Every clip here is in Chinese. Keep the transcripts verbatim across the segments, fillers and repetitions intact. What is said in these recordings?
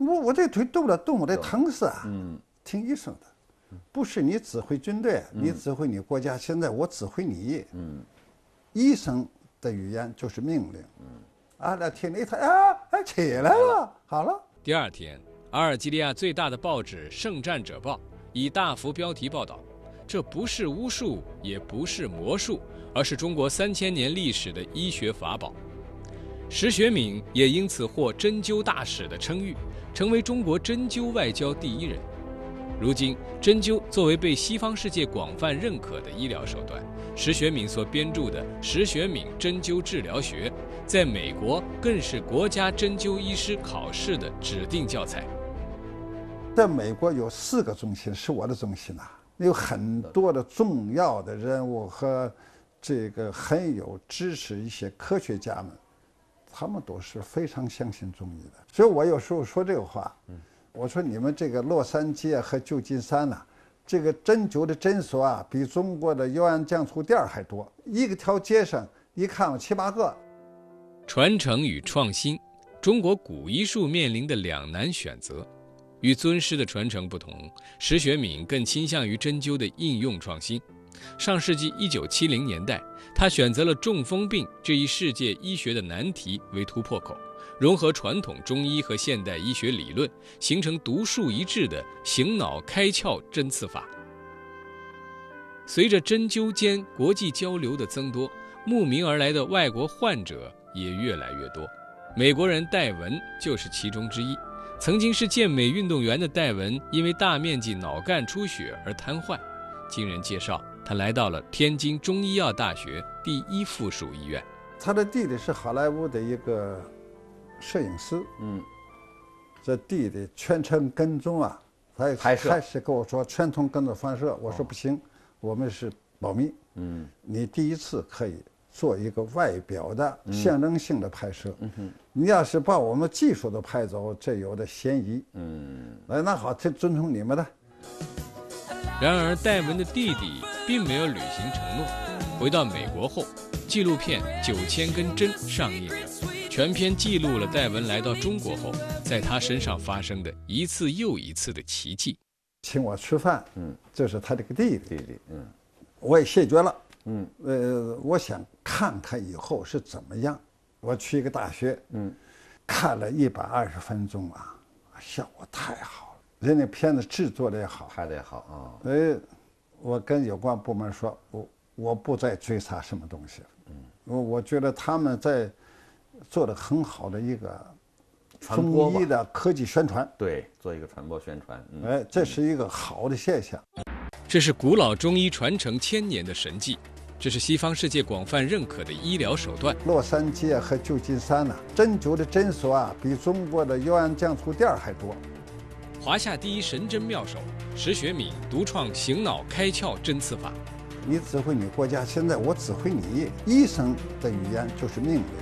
我我这腿动不了动，我得疼死啊！嗯，听医生的，不是你指挥军队，你指挥你国家，现在我指挥你。嗯，医生的语言就是命令。嗯，啊，那听了一看，啊，哎，起来了，好了。 第二天，阿尔及利亚最大的报纸《圣战者报》以大幅标题报道：这不是巫术，也不是魔术，而是中国三千年历史的医学法宝。石学敏也因此获针灸大使的称誉，成为中国针灸外交第一人。如今，针灸作为被西方世界广泛认可的医疗手段，石学敏所编著的《石学敏针灸治疗学》在美国更是国家针灸医师考试的指定教材。 在美国有四个中心是我的中心呐、啊，有很多的重要的人物和这个很有知识一些科学家们，他们都是非常相信中医的。所以我有时候说这个话，我说你们这个洛杉矶和旧金山呐、啊，这个针灸的诊所啊，比中国的油盐酱醋店还多，一个条街上一看有七八个。 传承与创新，中国古医术面临的两难选择。与尊师的传承不同，石学敏更倾向于针灸的应用创新。上世纪一九七零年代，他选择了中风病这一世界医学的难题为突破口，融合传统中医和现代医学理论，形成独树一帜的醒脑开窍针刺法。随着针灸间国际交流的增多，慕名而来的外国患者也越来越多。美国人戴文就是其中之一。曾经是健美运动员的戴文，因为大面积脑干出血而瘫痪。经人介绍，他来到了天津中医药大学第一附属医院。 他的弟弟是好莱坞的一个摄影师，嗯，这弟弟全程跟踪啊，他也开始跟我说全程跟踪放射，我说不行，我们是保密，嗯，你第一次可以做一个外表的象征性的拍摄，嗯哼，你要是把我们技术都拍走，这有的嫌疑，嗯，哎，那好，这遵从你们的。 然而，戴文的弟弟并没有履行承诺。回到美国后，纪录片《九千根针》上映了，全片记录了戴文来到中国后，在他身上发生的一次又一次的奇迹。 请我吃饭，嗯，这是他这个弟弟，弟弟，嗯，我也谢绝了。嗯，呃，我想看看以后是怎么样。我去一个大学，嗯，看了一百二十分钟啊，效果太好了，人家片子制作的也好， 拍的也好啊。 呃，我跟有关部门说，我我不再追查什么东西了。嗯，我我觉得他们在做的很好的一个中医的科技宣传， 对，做一个传播宣传。 嗯、哎，这是一个好的现象。 这是古老中医传承千年的神迹，这是西方世界广泛认可的医疗手段。 洛杉矶和旧金山呢、啊，针灸的诊所啊，比中国的油盐酱醋店还多。 华夏第一神针妙手石学敏独创醒脑开窍针刺法。 你指挥你国家，现在我指挥你。医生的语言就是命令。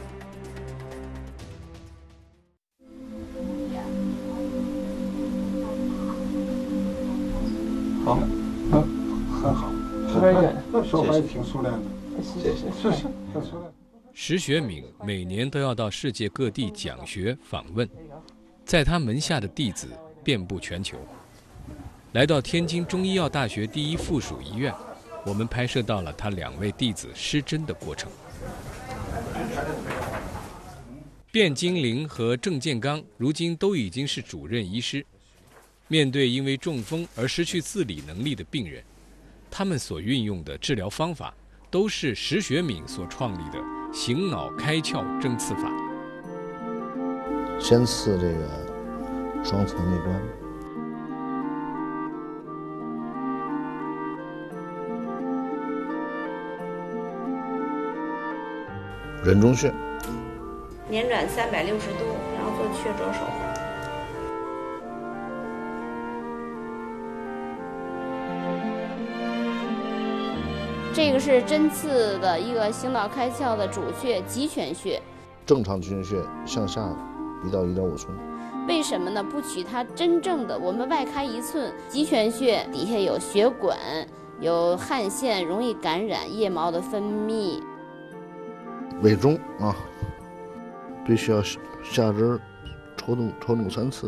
好。很好，很远，那手还挺熟练的。谢谢，是是，很熟练。 石学敏每年都要到世界各地讲学访问，在他门下的弟子遍布全球。来到天津中医药大学第一附属医院，我们拍摄到了他两位弟子施针的过程。卞金玲和郑建刚如今都已经是主任医师，面对因为中风而失去自理能力的病人，他们所运用的治疗方法都是石学敏所创立的醒脑开窍针刺法。 先刺这个双侧内关，人中穴， 捻转三百六十度，然后做曲折手法。 这个是针刺的一个醒脑开窍的主穴极泉穴， 正常极泉穴向下一到一点五寸。 为什么呢？不取它真正的，我们外开一寸，极泉穴底下有血管，有汗腺，容易感染腋毛的分泌。 委中啊，必须要下针抽动抽动三次。